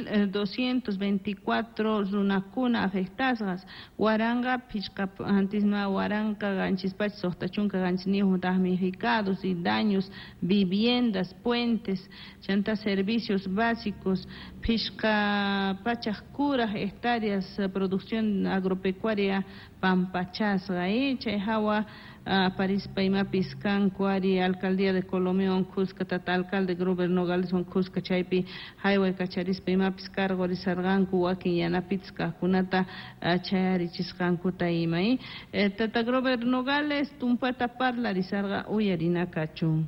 224 runakuna afectadas. Waranga Pichka Antisma Waranga Ganchispach Sohtachunca Ganchnijo damnificados y daños, viviendas, puentes, chanta servicios básicos, Pichka Pachacura, hectáreas, producción agropecuaria, Pampachas, Gaecha, Hawa, París Paima Piscan, Cuari, Alcaldía de Colomión, Cusca, Tata Alcalde, Gruber Nogales, Cusca, Chaipi, Highway, Cacharis Paima Piscar, Gorizargancu, Waki, Yanapizca, Kunata, Chayari, Chiscancu, Taimai, Tata Gruber Nogales, Tumpata Parla, Rizarga, Uyarina Cachu.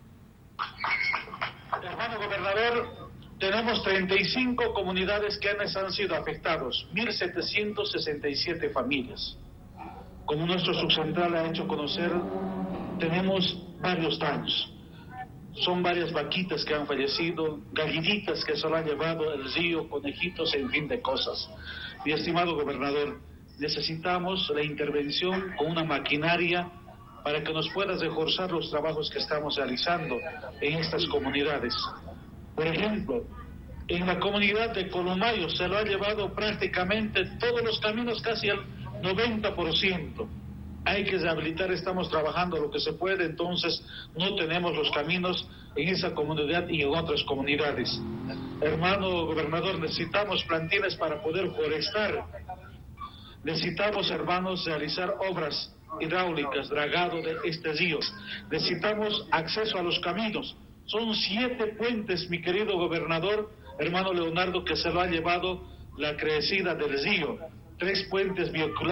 Hermano gobernador, tenemos 35 comunidades que han sido afectados, 1.767 familias. Como nuestro subcentral ha hecho conocer, tenemos varios daños. Son varias vaquitas que han fallecido, gallinitas que se lo han llevado, el río, conejitos, en fin de cosas. Mi estimado gobernador, necesitamos la intervención con una maquinaria para que nos puedas reforzar los trabajos que estamos realizando en estas comunidades. Por ejemplo, en la comunidad de Columayo se lo ha llevado prácticamente todos los caminos, casi el 90%. Hay que rehabilitar, estamos trabajando lo que se puede, entonces no tenemos los caminos en esa comunidad y en otras comunidades. Hermano gobernador, necesitamos plantiles para poder forestar. Necesitamos, hermanos, realizar obras hidráulicas, dragado de este río. Necesitamos acceso a los caminos. Son 7 puentes, mi querido gobernador, hermano Leonardo, que se lo ha llevado la crecida del río. 3 puentes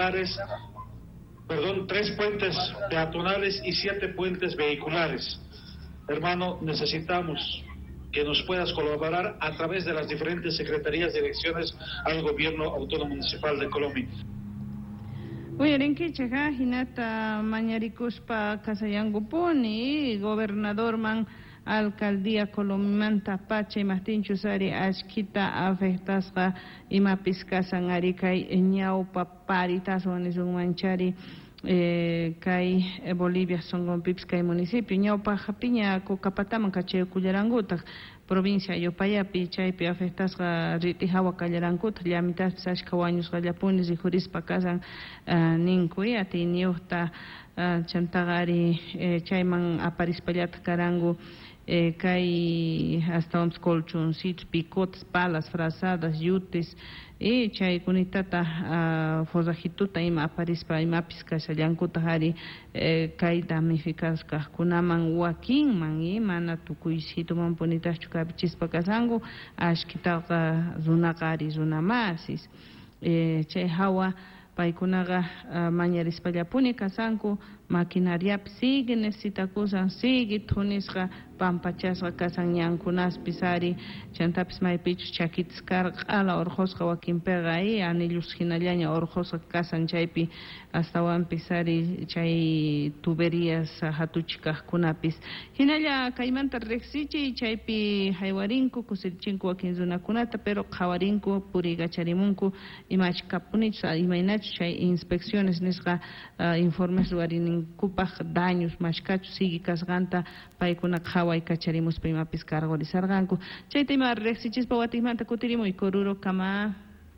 peatonales y 7 puentes vehiculares. Hermano, necesitamos que nos puedas colaborar a través de las diferentes secretarías, direcciones al gobierno autónomo municipal de Colombia. Uyarinki chaja hinata mañarikuspa kasayangupuni gobernador man alcaldía Colomimanta Pache Martín Chusari Ashkita afectasqa ima piskasan arikay ñawpa paritas wanizun manchari kay Bolivia songon pips kay municipio ñawpa piña Capataman kache kullaranguta provincia Yopayapi chaypi afectasqa riti hawa kallarankuta llamitas ashka wañus qallapunis y jurispa kasan ninkuy ati niuqta chantagari chayman aparispallata karangu kay hasta colchoncitos, picotas, palas, frazadas, yutes, chay kunitata forrajituta ima aparispa imapis kashallankuta hari kay damnificados kaqkunaman wakinman mana tukuysituman punitaqchu kapichispa kasangu ashkitaqa runaqari runamasis chay hawa paykunaqa mañarispallapuni kasanku maquinariapi sigue necesitakusan sigue thunisqa pampachasqa kasan ñankunaspi sari chantapis maypichus chakitis karq'ala urqusqa wakinpiqa anillos hinallaña urqusqa kasan chaypi astawanpi sari chay tuberías hatuchikaqkunapis hinalla kaymanta riqsichiy chaypi haywarinku kusirchinku wakin runakunata pero qhawarinku purigacharimunku imachkapunichus imaynachus chay inspecciones nisqa informes ruwarininkupaq daños mashkachus sigi kasqanta paykuna qhaway kacharimus primapis kargorisarqanku chayta ima riqsichispa watikmanta kutirimuy Koruro kama.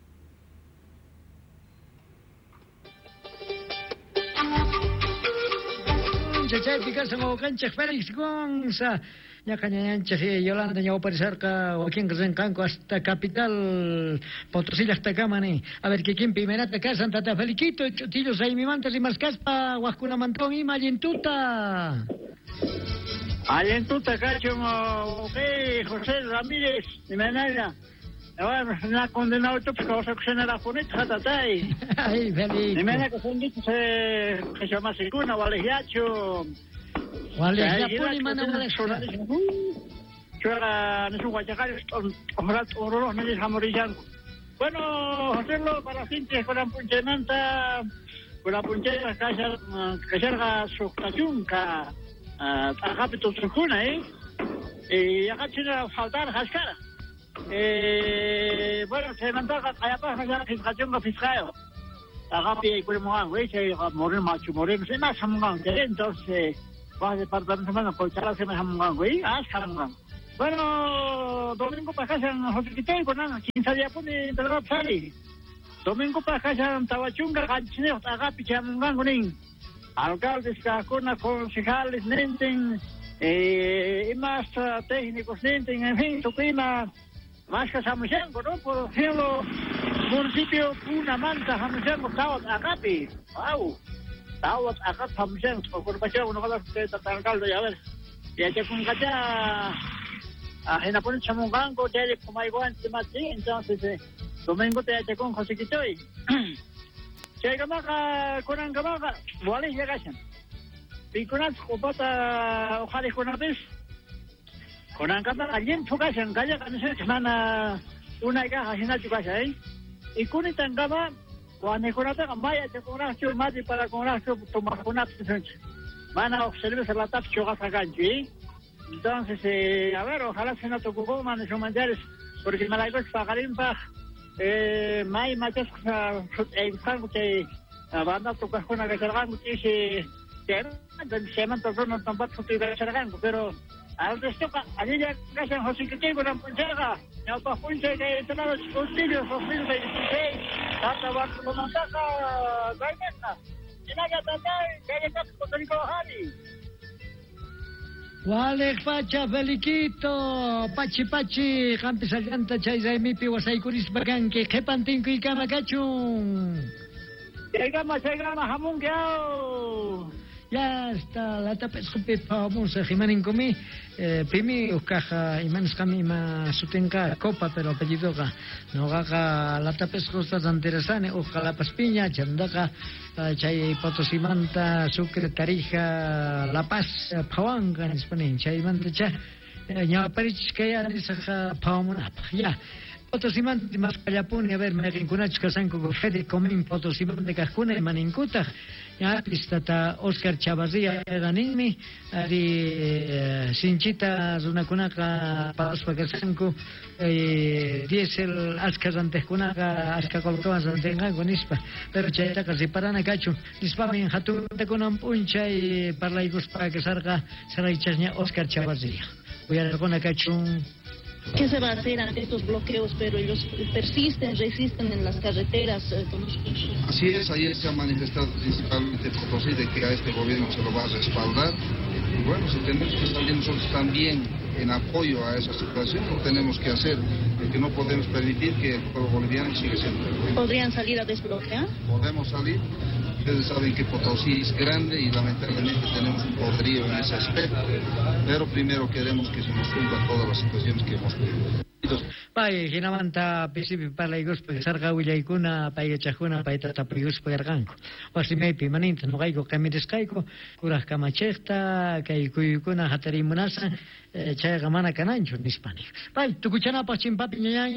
Chaypi kasan kanchaq Félix Gonza ñañanchaq Yolanda ñawparisarqa wakinqa rinqanku hasta capital Potosí llaqtakamani a ver kikinpi imanata kasan tata Feliquito chutillos aymimanta rimasqaspa waqkunamantawan ima allentuta kachun José Ramírez imanalla na condenado tu pues cosa que se na la foneta tatay ay Felipe imana que son dicho se llama seguna Valegiacho Valegiacho mana chora no guayacal ojalá oro no les amorillan bueno hacerlo para gente con la punchemanta con la punchera que salga su cachunca a capítulo trujuna y acá tiene faltar jascara bueno se mandó a la fiscalización fiscal agapi y por güey se morir macho morir se más entonces va a departamento semana por charla se me güey bueno domingo pasajan hospital con 15 días pun di Telgap Sari. Domingo pasajan Tawachunga Ganchineo Agapi Chamungan kuning. Alcaldes kakuna concejales nenten y más técnicos nenten, en fin, tukima más que Samuchenko, ¿no? Por ejemplo, municipio Puna Manta Samuchenko Tawat Agapi. Wow. Tawat Agapi Samuchenko por paseo uno cada alcalde ya ver. Ya que con cacha en la ponen Chamungango ya le como igual entonces domingo te con José Quitoy. Llega maka kurang kamaka boleh ya kasan. Pikunat kupata okhari kunapis. Kurang kamaka alien fukasan kaya kan semana una ka hasina juga sai. Ikuni tangama wane kunata kambaya te kunah chu mati para kunah chu tomakunat sen. Mana observe se la tap choga saganji. Entonces a ver, ojalá se no tocó man esos manjares porque malaikos pagarin pa mai macam insan que banda tocar con la cargan que se llaman todos los tempat que cargan pero al resto allí ya casi José que tengo una punchada ya pa punche que tenemos contigo 2026 hasta va como mataca gaina ina ya tata que ya con Rico Hari. Walek pacha Feliquito, pachi, Jampi Saganta, Chaisa Mipi, Wasaikuris Baganque, Kepantinco y Camacachun. Llegamos, jamón guiao. Ya está, la tapes jupi vamos a Jimanin comí, primi ucaja imanes kami ma sutenka copa pero apellido ga no gaga la tapes cosas interesane ojalá paspiña chandaga chay Potosimanta Sucre Tarija La Paz Pawanga en español chay manta cha nya parich kaya disaja pawmunap ya Potosimanta mas payapuni a ver me rinkunach kasanko go fede comin Potosimanta kahkuna maninkuta ya pistata Oscar Chavarría ganimi ari sinchita zunakunaka paspa kasanko diesel askas antes kunaka aska koltoas antenga gonispa pero chayta kasi parana kachu nispa min hatu te kunam puncha y parlaigos para que salga saraichasnya Oscar Chavarría voy a con kachu. ¿Qué se va a hacer ante estos bloqueos? Pero ellos resisten en las carreteras. Así es, ayer se ha manifestado principalmente Potosí de que a este gobierno se lo va a respaldar. Y bueno, si tenemos que salir nosotros también en apoyo a esa situación, lo tenemos que hacer, porque no podemos permitir que el pueblo boliviano siga siendo. ¿Podrían salir a desbloquear? Podemos salir. Ustedes saben que Potosí es grande y lamentablemente tenemos un poderío en ese aspecto, pero primero queremos que se nos cumplan todas las situaciones que hemos pedido. Pai hinamanta pisipi palaigos pe sarga wilaikuna pai chajuna pai tatapigos pe arganko. Wasimepi maninta no gaigo kamideskaiko kuras kamachesta kai kuyukuna hatari munasa chay gamana kanancho nispani. Pai tukuchana pachimpapi nyay.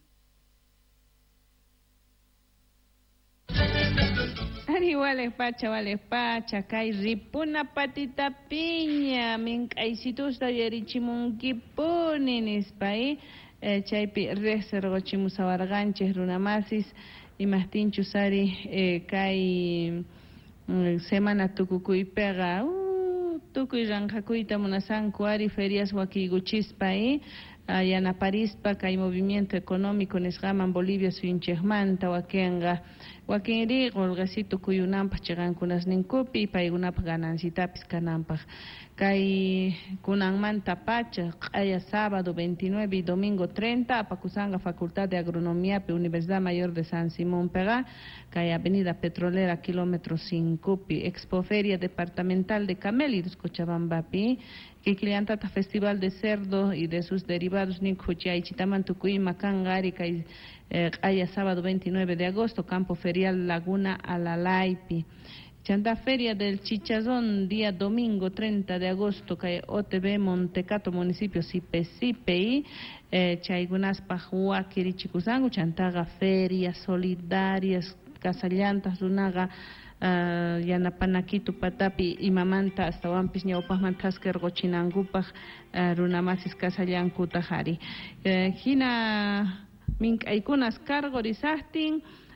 Wale pacha, kay ripuna patita piña, minkaisitus da yarichimunkipuni nispai, chaypi resergochimusawarganchis runamasis, imastinchu sari kay semana tukukuypega, tukuy rankakuyta munasanku ari ferias wakiguchispai, Yanaparispa kay movimiento económico nisqaman Bolivia suyunchejmanta wakenga wakenri qolqasitu kuyunanpaq chiqankunas ninkupi paykunapaq ganancitapis kananpaq kay kunanmanta pacha q'aya sábado 29 y domingo 30 apakusanga Facultad de Agronomía pi Universidad Mayor de San Simón pega kay Avenida Petrolera kilómetro 5 pi Expoferia Departamental de Camélidos Cochabambapi Kikiliantata Festival de Cerdo y de sus derivados Nikhuchay Chitaman Tucuy Macangari kay q'aya sábado 29 de agosto Campo Ferial Laguna Alalaipi Chanta Feria del Chichazón, día domingo 30 de agosto, que OTB Montecato, municipio Sipe, Chaigunas Pajua, Kirichikusangu, Chantaga Ferias Solidarias, Casallantas, Lunaga, Yanapanaquitu, Patapi, Imamanta, hasta Wampis, Ñaupajmantasker, Gochinangupaj, Runamasis, Casallancutajari. Hina Mink Aikunas Cargo, Rizastin,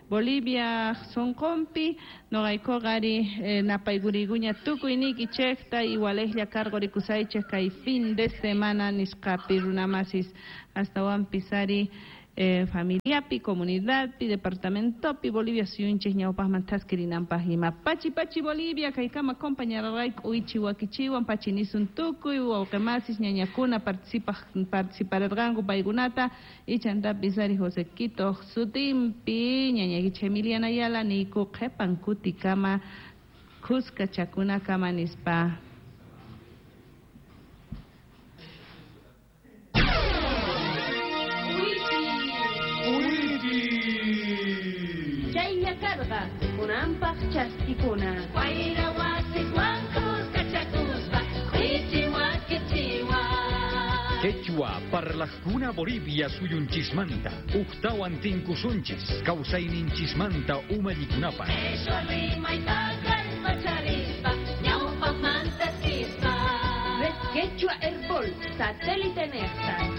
Bolivia son compi, no hay cogari napaiguriguña tukuiniki chekta igualesya cargo rikusaiche kai fin de semana niscapirunamasis hasta Juan Pisari familiapi, comunidadpi, departamentopi, Bolivia suyunches ñaupas mantasquirinampas ima pachi Bolivia kaikama compañera raik uichi wakichiwan pachinisun tukuy wauqemasis ñañakuna participarerqanku paykunata ichanta pisari José Quito sutimpi ñañakicha Emiliana Ayala niku qhepan kutikama Cusca chakuna kama nispa. Carga, kunampaq chaskikuna. Wayra wasiswan Cusca chakuspa, Quechua, parlaqkuna Bolivia suyunchismanta, uqtawan tinkusunchis, kawsayninchismanta umallikunapa. Eso rimaytaqa pacharispa, ñawpaq mantasispa. Red Quechua Herbol, satélite Nexta.